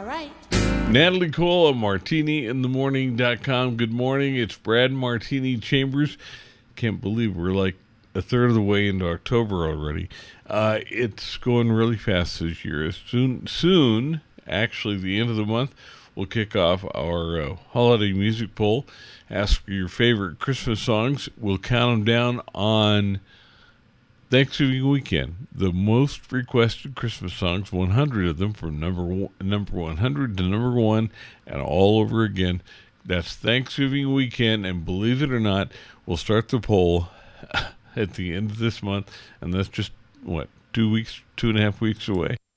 all right. Natalie Cole of MartiniInTheMorning.com. Good morning. It's Brad Martini Chambers. Can't believe we're like a third of the way into October already. It's going really fast this year. Soon, actually, the end of the month, we'll kick off our holiday music poll. Ask for your favorite Christmas songs. We'll count them down on Thanksgiving weekend. The most requested Christmas songs, 100 of them, from number 100 to number 1, and all over again. That's Thanksgiving weekend, and believe it or not, we'll start the poll at the end of this month, and that's just, 2.5 weeks away.